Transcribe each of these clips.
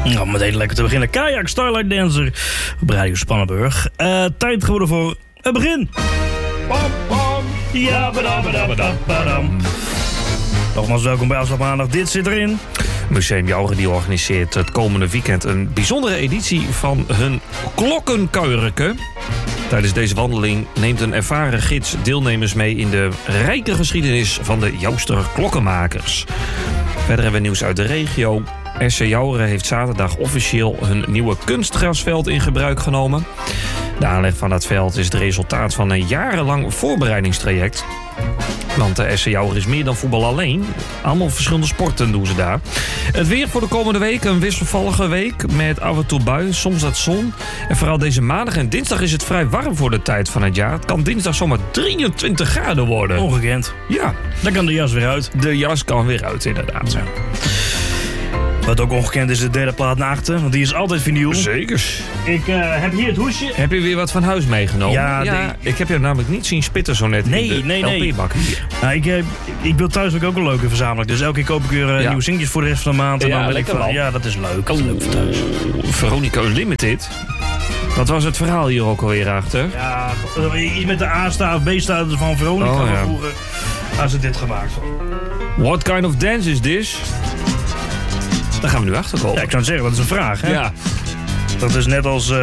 Nou, meteen lekker te beginnen. Kajak Starlight Dancer op Radio Spannenburg. Tijd geworden voor het begin. Bam, bam. Ja, badam. Nogmaals welkom bij Afslag Maandag. Dit zit erin. Museum Jouren die organiseert het komende weekend een bijzondere editie van hun klokkenkuierke. Tijdens deze wandeling neemt een ervaren gids deelnemers mee in de rijke geschiedenis van de Jouster klokkenmakers. Verder hebben we nieuws uit de regio. SC Jouren heeft zaterdag officieel hun nieuwe kunstgrasveld in gebruik genomen. De aanleg van dat veld is het resultaat van een jarenlang voorbereidingstraject. Want de SC Jouren is meer dan voetbal alleen. Allemaal verschillende sporten doen ze daar. Het weer voor de komende week, een wisselvallige week met af en toe buien, soms wat zon. En vooral deze maandag en dinsdag is het vrij warm voor de tijd van het jaar. Het kan dinsdag zomaar 23 graden worden. Ongekend. Ja. Dan kan de jas weer uit. De jas kan weer uit, inderdaad. Ja. Wat ook ongekend is de derde plaat naar achter, want die is altijd vinyl. Zeker. Ik heb hier het hoesje. Heb je weer wat van huis meegenomen? Ja, ik heb je namelijk niet zien spitten zo net in de LP-bak hier. Nou, ik wil thuis ook een leuke verzamelen. Dus elke keer koop ik weer nieuwe singeltjes voor de rest van de maand. En Ja, dan ben ik lekker van, wel. ja, dat is leuk. Dat is leuk voor thuis. Veronica Unlimited. Wat was het verhaal hier ook alweer achter? Ja, iets met de A-staat of B-staat van Veronica van vroeger. Daar is dit gemaakt van. What kind of dance is this? Daar gaan we nu achter komen. Ja, ik zou zeggen, dat is een vraag, hè? Ja. Dat is net als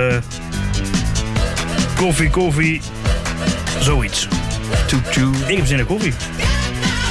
koffie, zoiets. Toet, toet. Ik heb zin in koffie.